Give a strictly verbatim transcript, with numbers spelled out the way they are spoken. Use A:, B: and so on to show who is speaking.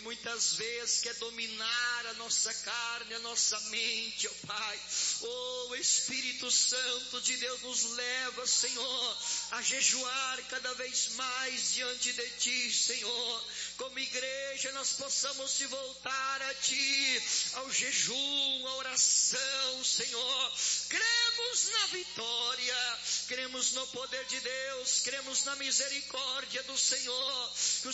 A: muitas vezes quer dominar a nossa carne, a nossa mente, ó Pai. Oh, Espírito Santo de Deus, nos leva, Senhor, a jejuar cada vez mais diante de Ti, Senhor. Como igreja nós possamos se voltar a Ti, ao jejum, à oração, Senhor. Cremos na vitória, cremos no poder de Deus, cremos na misericórdia do Senhor.